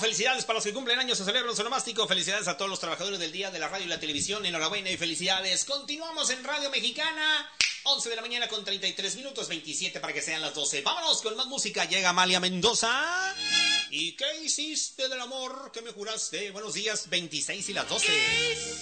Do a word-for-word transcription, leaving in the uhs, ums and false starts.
felicidades para los que cumplen años, se celebra el sonomástico. Felicidades a todos los trabajadores del día de la radio y la televisión. Enhorabuena y felicidades. Continuamos en Radio Mexicana. once de la mañana con treinta y tres minutos, veintisiete para que sean las doce. Vámonos con más música. Llega Amalia Mendoza. ¿Y qué hiciste del amor que me juraste? Buenos días, veintiséis y las doce.